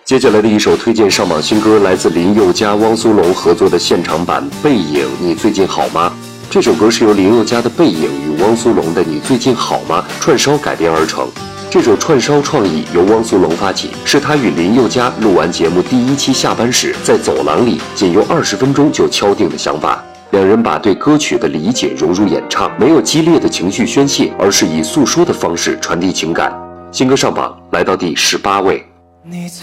接下来的一首推荐上榜新歌来自林宥嘉、汪苏泷合作的现场版《背影》，你最近好吗？这首歌是由林宥嘉的《背影》与汪苏泷的《你最近好吗》串烧改编而成。这首串烧创意由汪苏泷发起，是他与林宥嘉录完节目第1期下班时，在走廊里仅用20分钟就敲定的想法。两人把对歌曲的理解融入演唱，没有激烈的情绪宣泄，而是以诉说的方式传递情感。新歌上榜来到第18位。